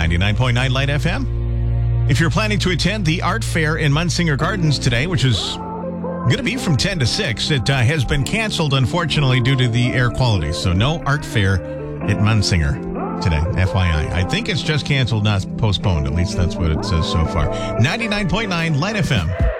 99.9 Light FM. If you're planning to attend the art fair in Munsinger Gardens today, which is going to be from 10 to 6, it has been canceled, unfortunately, due to the air quality. So no art fair at Munsinger today, FYI. I think it's just canceled, not postponed. At least that's what it says so far. 99.9 Light FM.